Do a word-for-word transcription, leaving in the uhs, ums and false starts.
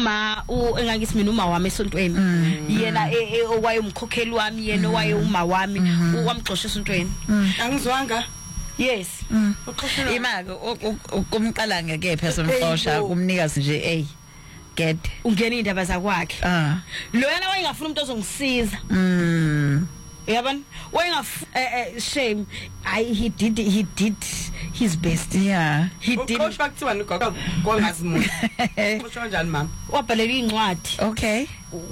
uma engakithi mina uma wami esontweni yena owayemkhokheli wami yena owaye uma wami wamxoshisa esontweni angizwanga yes imake ukumqala ngeke phezulu somxosha kumnikazi nje hey get ungena indaba zakwakhe ah lo yana wayengafuna umuntu ozongisiza mm yabona wayengaf shame I he did he did his best yeah he did ukhoshwa kuthiwa ngokho kongazimuntu usho njani mama wabhalela incwadi okay